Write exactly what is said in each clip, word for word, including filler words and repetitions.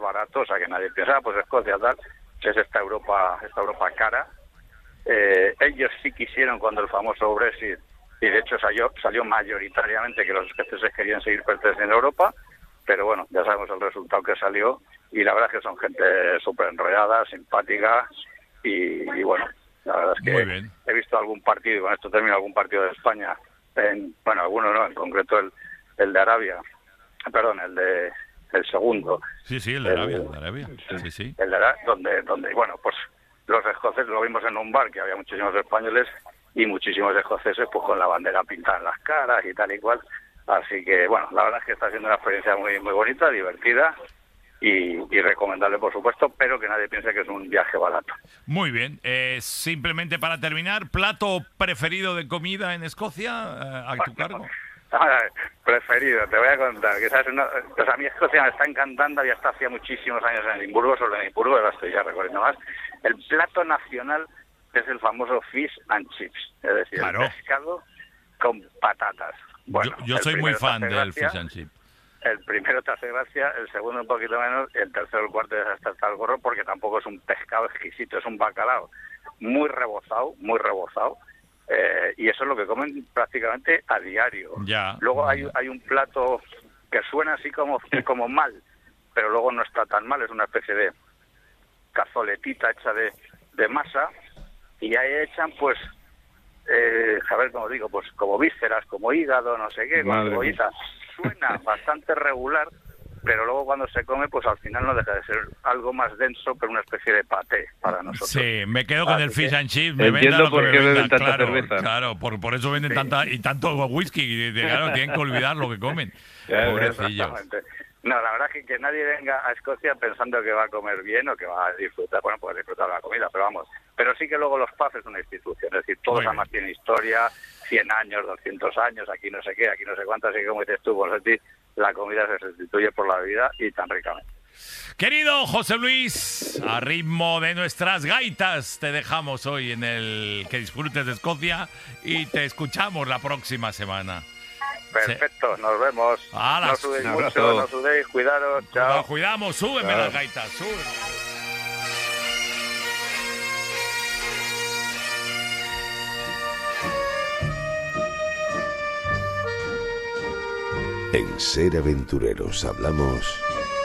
barato, o sea que nadie piensa, ah, pues Escocia tal, es esta Europa, esta Europa cara. Eh, ellos sí quisieron cuando el famoso Brexit, y de hecho salió, salió mayoritariamente que los escoceses querían seguir perteneciendo a Europa, pero bueno, ya sabemos el resultado que salió, y la verdad es que son gente súper enrollada, simpática, y, y bueno, la verdad es que he visto algún partido, y con esto termino, algún partido de España, en, bueno, algunos no, en concreto el, el de Arabia, perdón, el de el segundo. Sí, sí, el de Arabia, el de Arabia, sí, sí. El de Arabia, donde, donde, bueno, pues los escoceses, lo vimos en un bar, que había muchísimos españoles, y muchísimos escoceses, pues con la bandera pintada en las caras y tal y cual. Así que, bueno, la verdad es que está siendo una experiencia muy muy bonita, divertida y, y recomendable, por supuesto, pero que nadie piense que es un viaje barato. Muy bien. Eh, simplemente para terminar, ¿plato preferido de comida en Escocia eh, a tu cargo? Preferido, te voy a contar. Que sabes, una, pues a mí Escocia me está encantando, había estado hacía muchísimos años en Edimburgo, solo en Edimburgo, ahora estoy ya recorriendo más. El plato nacional es el famoso fish and chips, es decir, claro, el pescado con patatas. Bueno, yo yo soy muy fan del fish and chips. El primero te hace gracia, el segundo un poquito menos, el tercero, el cuarto es hasta, hasta el gorro, porque tampoco es un pescado exquisito, es un bacalao muy rebozado, muy rebozado, eh, y eso es lo que comen prácticamente a diario. Ya, luego ya. hay hay un plato que suena así como, como mal, pero luego no está tan mal, es una especie de cazoletita hecha de, de masa, y ahí echan pues eh, a ver cómo digo, pues como vísceras, como hígado, no sé qué, con cebollita. Suena bastante regular, pero luego cuando se come, pues al final no deja de ser algo más denso, pero una especie de paté para nosotros. Sí, me quedo con Así el fish que... and chips. Me Entiendo por qué beben tanta claro, cerveza. Claro, por, por eso venden sí. tanta y tanto whisky. De, claro, tienen que olvidar lo que comen. Pobrecillos. No, la verdad es que, que nadie venga a Escocia pensando que va a comer bien o que va a disfrutar, bueno, pues disfrutar la comida, pero vamos. Pero sí que luego los pubs es una institución, es decir, todos además tienen historia, cien años, doscientos años, aquí no sé qué, aquí no sé cuánto, así que como dices tú, Bonsetti, la comida se sustituye por la bebida y tan ricamente. Querido José Luis, a ritmo de nuestras gaitas, te dejamos hoy en el Que Disfrutes de Escocia y te escuchamos la próxima semana. Perfecto, sí. Nos vemos. ¡Hala! No sudéis mucho, no sudéis, cuidaros, chao. Nos cuidamos, súbeme chao. Las gaitas, súbeme. En Ser Aventureros hablamos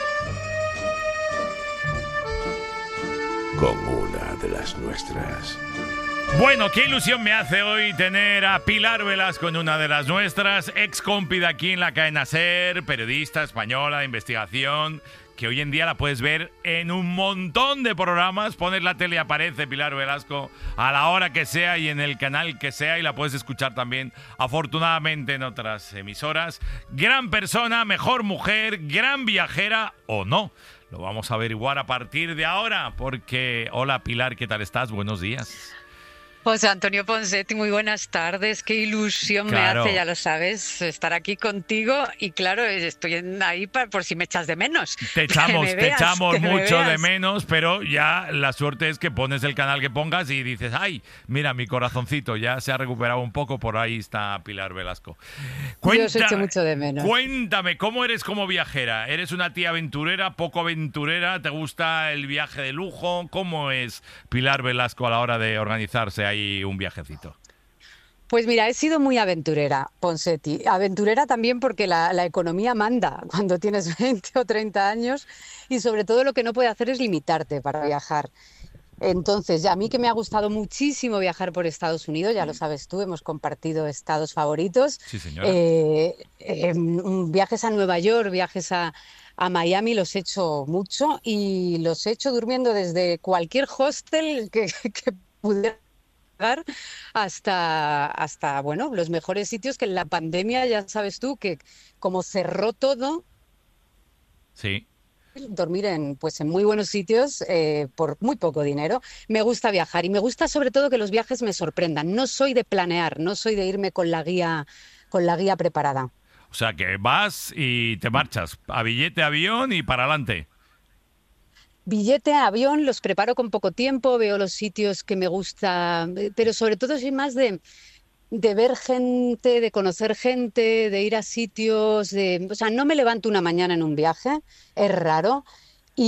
con una de las nuestras. Bueno, qué ilusión me hace hoy tener a Pilar Velasco en una de las nuestras, ex compi de aquí en la cadena SER, periodista española de investigación, que hoy en día la puedes ver en un montón de programas. Pones la tele y aparece Pilar Velasco a la hora que sea y en el canal que sea, y la puedes escuchar también, afortunadamente, en otras emisoras. Gran persona, mejor mujer, gran viajera o no. Lo vamos a averiguar a partir de ahora, porque... Hola Pilar, ¿qué tal estás? Buenos días. José Antonio Ponsetti, muy buenas tardes. Qué ilusión claro. me hace, ya lo sabes, estar aquí contigo. Y claro, estoy ahí para, por si me echas de menos. Te echamos, veas, te echamos mucho de veas. menos, pero ya la suerte es que pones el canal que pongas y dices, ay, mira, mi corazoncito ya se ha recuperado un poco, por ahí está Pilar Velasco. Cuéntame, Yo os echo mucho de menos. Cuéntame, ¿cómo eres como viajera? ¿Eres una tía aventurera, poco aventurera? ¿Te gusta el viaje de lujo? ¿Cómo es Pilar Velasco a la hora de organizarse ahí un viajecito? Pues mira, he sido muy aventurera, Ponsetti. Aventurera también porque la, la economía manda cuando tienes veinte o treinta años, y sobre todo lo que no puede hacer es limitarte para viajar. Entonces, a mí que me ha gustado muchísimo viajar por Estados Unidos, ya lo sabes tú, hemos compartido estados favoritos. Sí, señora. Eh, eh, viajes a Nueva York, viajes a, a Miami, los he hecho mucho, y los he hecho durmiendo desde cualquier hostel que, que pudiera hasta, hasta, bueno, los mejores sitios que en la pandemia, ya sabes tú, que como cerró todo, sí, dormir en, pues, en muy buenos sitios eh, por muy poco dinero. Me gusta viajar y me gusta sobre todo que los viajes me sorprendan. No soy de planear, no soy de irme con la guía, con la guía preparada. O sea, que vas y te marchas a billete, avión y para adelante. Billete, avión, los preparo con poco tiempo, veo los sitios que me gusta, pero sobre todo soy más de, de ver gente, de conocer gente, de ir a sitios, de, o sea, no me levanto una mañana en un viaje, es raro,